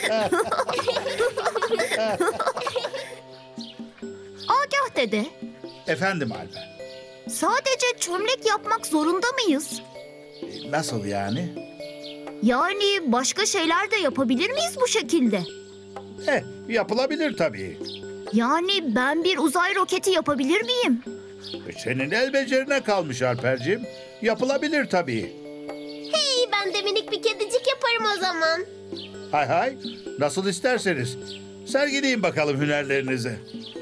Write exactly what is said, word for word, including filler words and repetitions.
Agah dede, Efendim Alper. sadece çömlek yapmak zorunda mıyız? Nasıl yani? Yani başka şeyler de yapabilir miyiz bu şekilde? Eh, yapılabilir tabii. Yani ben bir uzay roketi yapabilir miyim? Senin el becerine kalmış Alperciğim. Yapılabilir tabii. İyi, ben de minik bir kedicik yaparım o zaman. Hay hay, nasıl isterseniz. Sergileyin bakalım hünerlerinizi.